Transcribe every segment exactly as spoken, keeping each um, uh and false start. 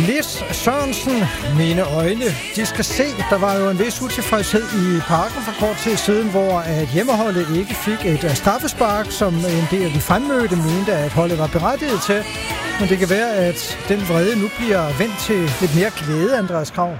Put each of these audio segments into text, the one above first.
Lis Sørensen, mine øjne, de skal se. Der var jo en vis utilfredshed i parken for kort tid siden, hvor at hjemmeholdet ikke fik et straffespark, som en del af de fremmødte mente, at holdet var berettiget til. Men det kan være, at den vrede nu bliver vendt til lidt mere glæde, Andreas Krav.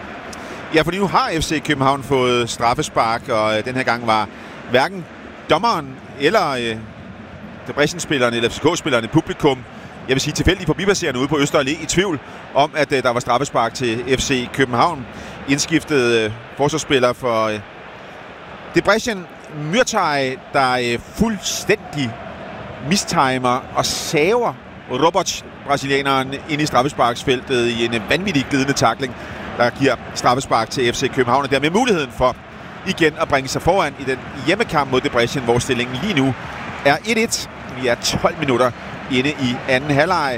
Ja, fordi nu har F C København fået straffespark, og øh, den her gang var hverken dommeren eller øh, Debrecen-spillerne eller F C K-spillerne publikum, jeg vil sige tilfældigt forbipasserende ude på Øster Allé, i tvivl om, at øh, der var straffespark til F C København. Indskiftet øh, forsvarsspiller for øh, Debrecen, Myrtaj, der øh, fuldstændig mistimer og saver Robert, brasilianeren, ind i straffesparksfeltet i en vanvittig glidende tackling, der giver straffespark til F C København, og dermed muligheden for igen at bringe sig foran i den hjemmekamp mod Debrecen, hvor stillingen lige nu er et et. Vi er tolv minutter inde i anden halvleg,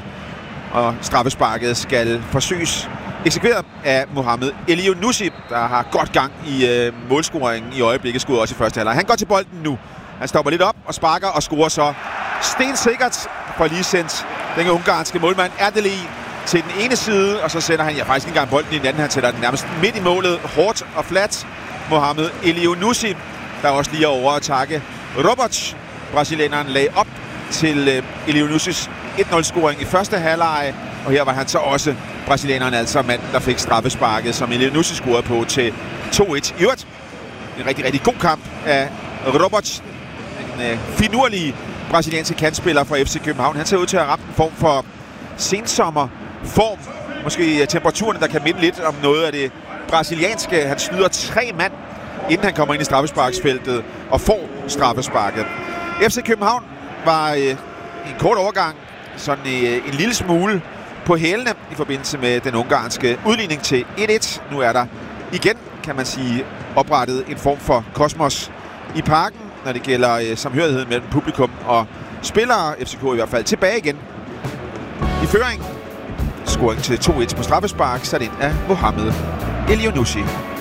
og straffesparket skal forsøges eksekveret af Mohamed Elyounoussi, der har godt gang i øh, målscoringen i øjeblikket, skud også i første halvleg. Han går til bolden nu. Han stopper lidt op og sparker og scorer så stensikkert for lige sendt den ungarske målmand Erdely til den ene side, og så sender han ja, faktisk ikke engang bolden i den anden. Han sætter den nærmest midt i målet, hårdt og fladt. Mohamed Elyounoussi, der også lige er over at takke Robert. Brasilianeren lagde op til øh, Elyounoussis et nul-scoring i første halvleg, og her var han så også brasilianeren, altså manden, der fik straffesparket, som Elyounoussi scorede på til to et. I øvrigt en rigtig, rigtig god kamp af Robert, en øh, finurlig brasilianske kantspiller fra F C København. Han ser ud til at have ramt en form for sensommerform. Måske temperaturen, der kan minde lidt om noget af det brasilianske. Han snyder tre mand, inden han kommer ind i straffesparksfeltet og får straffesparket. F C København var øh, en kort overgang sådan øh, en lille smule på hælene i forbindelse med den ungarske udligning til et et. Nu er der igen, kan man sige, oprettet en form for kosmos i parken, når det gælder øh, samhørighed mellem publikum og spillere. F C K i hvert fald tilbage igen i føring. Scoring til to et på straffespark, sat ind af Mohamed Elyounoussi.